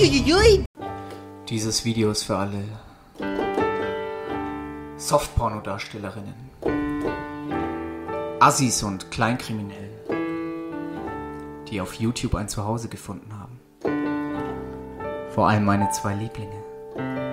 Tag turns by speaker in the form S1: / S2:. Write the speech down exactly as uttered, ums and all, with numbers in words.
S1: Uiuiui.
S2: Dieses Video ist für alle Softporno-Darstellerinnen, Assis und Kleinkriminellen, die auf YouTube ein Zuhause gefunden haben. Vor allem meine zwei Lieblinge.